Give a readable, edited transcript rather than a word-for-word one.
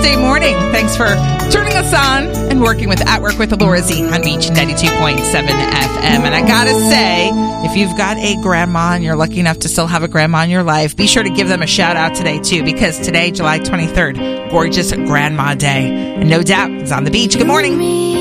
Thursday morning. Thanks for turning us on and working with At Work with Laura Z on Beach 92.7 FM. And I gotta say, if you've got a grandma and you're lucky enough to still have a grandma in your life, be sure to give them a shout out today too, because today, July 23rd, gorgeous Grandma Day. And no doubt, it's on the beach. Good morning.